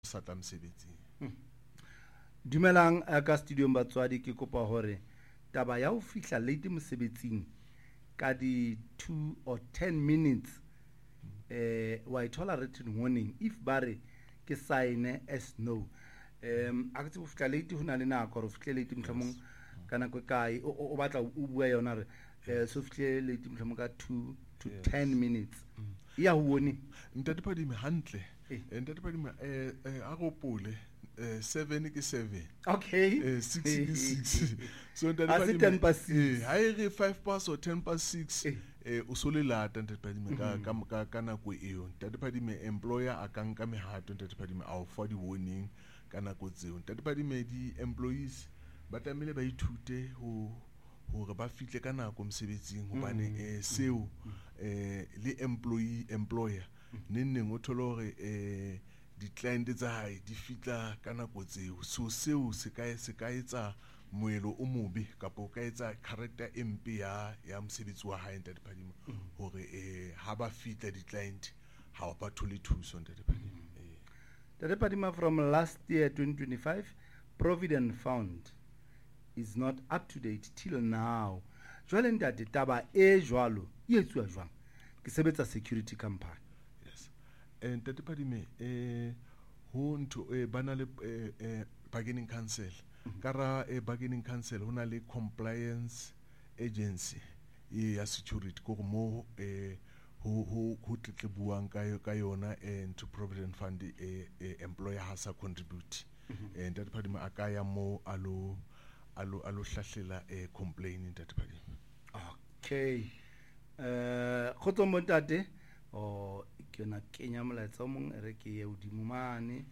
sa tla mosebetsing. Dumelang ka studiong batswadi, ke kopa hore taba ya ho fihla late mosebetsing ka di 2 or 10 minutes wa ithola written warning if bare ke sign as no. A ke tsebe ho fihla late ho na le nako re fihle late mohlomong ka nako e kae o batla o bua yona re so fihle late mohlomong ka 2 to 10 minutes ya ho bone Ntate Phadime hantle Ntate Phadime a gopole 7 ke 7 okay 6 ke 6 so Ntate Phadime 10 past 6 ha e re 5 past or 10 past 6 o so le lata Ntate Phadime ka nako eo. Ntate Phadime employer a ka nka mehato Ntate Phadime a o fa di warning ka nako tseo. Ntate Phadime di employees ba tlamehile ba ithute hore ba fihle ka nako mosebetsing hobane seo le employer neng o thole hore di-client tsa hae di fitla ka nako tseo, so seo se ka etsa moelo o mobe kapa o ka etsa character e mpe ya mosebetsi wa hae Ntate Phadime hore ha ba fitla di-client ha ba thole thuso Ntate Phadime. Ntate Phadime, from last year 2025 Provident Fund is not up to date till now. Jwale ntate taba e jwalo e etsuwa jwang? Ke sebetsa security company. Yes. Ntate Phadime ho ntho bana le bargaining council. Kara bargaining council hona le compliance agency ya security ko mo ho tletlebuang ka yona into Provident Fund employer has a contribute. Ntate Phadime a ka ya mo alo hlahlela complain Ntate Phadime. Okay. Khotso mo ntate o ke na kenya molaetsa mong re ke ye hodimo mane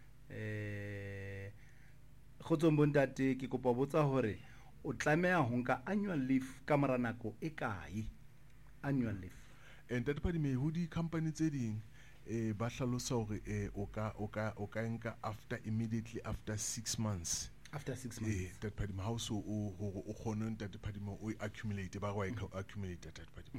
khotso mo ntate ke kopa botsa hore o tlameha ho nka annual leave ka mora nako e kae annual leave? Ntate Phadime ho di company tse ding ba hlalosa hore o ka nka immediately after 6 months. After 6 months. Ntate Phadime ha o so o khone Ntate Phadime o accumulate ba wa accumulate Ntate Phadime.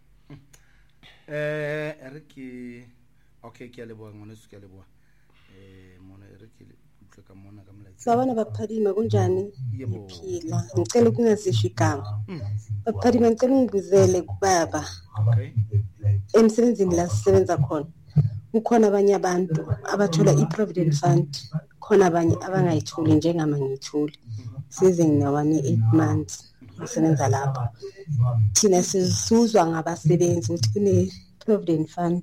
Re ke okay ke a leboha ngwana se ke a leboha mona re ke utlwe ka mona ka molaetsa. Sabana baphadima kunjani? Ngiphila. Ngicela ukungazisho igama. Baphadima ngicela ungibuzele kubaba. Okay. Emsebenzini la sisebenza khona. Kukhona abanye abantu abathola i-Provident Fund, khona abanye abangayitholi njengama ngiyitholi. Size nginawane 8 months ngisebenza lapho. Thina sizuzwa ngabasebenzi ukuthi kune Provident Fund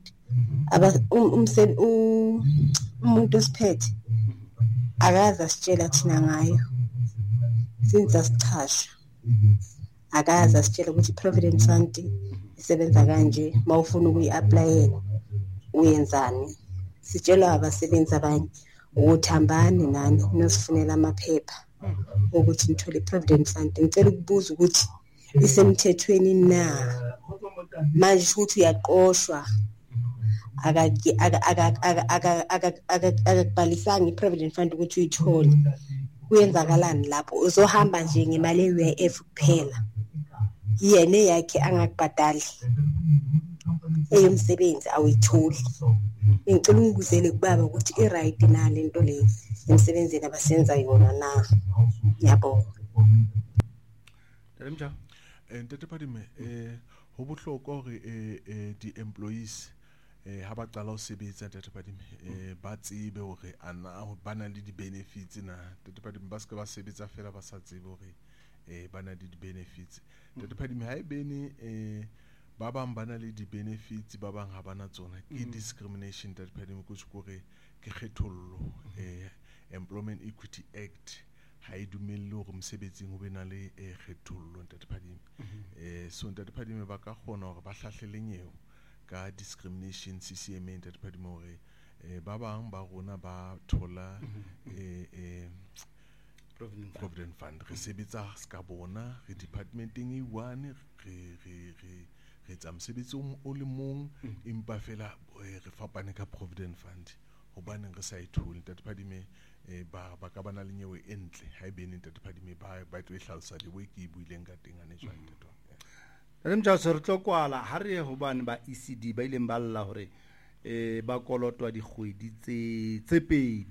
umuntu osiphethe akaza sitshela thina ngayo since sichasha akaza sitshela ukuthi Provident Fund isebenza kanje mawufuna ukuyi-applyela uyenzani. Sitshelwa abasebenzi abanye ukuthi hambani nani nosifunela amaphepha ukuthi nithole Provident Fund. Ngicela ukubuza ukuthi isemthethweni na manje ukuthi uyaqoshwa akakubhalisanga i-Provident Fund ukuthi uyithole, kuyenzakalani lapho? Uzohamba nje ngemali ye-UIF kuphela yena yakhe angakubhadali eyomsebenzi awuyitholi. Ngicela ungibuzele kubaba ukuthi i-right na lento le emsebenzini abasenza yona na. Ngiyabonga. Ntate Phadime ho bohlokwa hore di employees ha ba qala ho sebetsa Ntate Phadime ba tsebe hore ana ba na le di benefits na. Ntate Phadime ba ska ba sebetsa fela ba sa tsebe hore ba na le di benefits. Ntate Phadime ha e bene ba bang ba na le di benefits ba bang ha bana tsona ke discrimination Ntate Phadime ko sekore ke kgethollo. Employment Equity Act ha e dumelle hore mosebetsing ho be na le kgethollo Ntate Phadime. So Ntate Phadime ba ka kgona hore ba hlahlele nyewe ka discrimination CCMA Ntate Phadime hore ba bang ba rona ba thola Provident Fund re sebetsa ska bona re departmenting e one re tsa mosebetsi o le mong empa fela re fapane ka Provident Fund hobane re sa ithole Ntate Phadime ba ka bana le nyewe entle ha e bene Ntate Phadime ba tlo hlalosa le we ke buileng ka teng ane jwang Ntate. Re mtjha se re tlo kwala ha re hobane ba ECD ba ileng ba lla hore ba kolotwa dikgwedi tse pedi